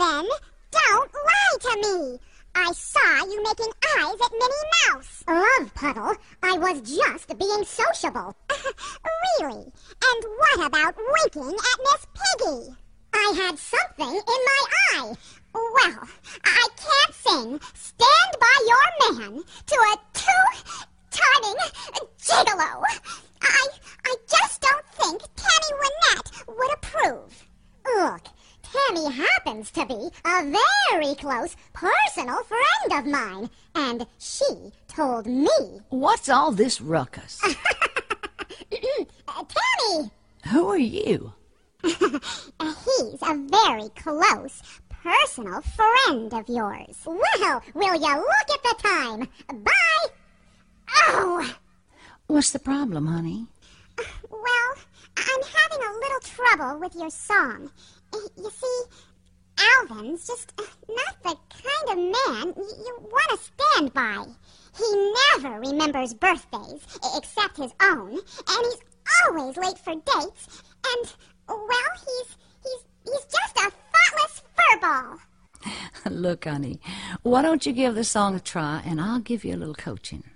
then. Don't lie to me. I saw you making eyes at Minnie Mouse. Love Puddle, I was just being sociable. Really? And what about winking at Miss Piggy? I had something in my eye. Well, I can't sing Stand By Your Man to a two-timing gigolo. I just don't think Tammy Wynette would approve. Look, Tammy happens to be a very close personal friend of mine, and she told me. What's all this ruckus? Tammy! Who are you? He's a very close personal friend of yours. Well, will you look at the time? Bye! Oh! What's the problem, honey? Well, I'm having a little trouble with your song. You see, Alvin's just not the kind of man you want to stand by. He never remembers birthdays except his own, and he's always late for dates, and, well, he's just a thoughtless furball. Look, honey, why don't you give the song a try, and I'll give you a little coaching.